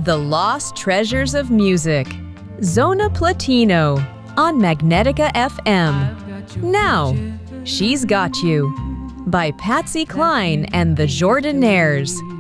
The Lost Treasures of Music, Zona Platino, on Magnetica FM. Now, She's Got You, by Patsy Cline and the Jordanaires.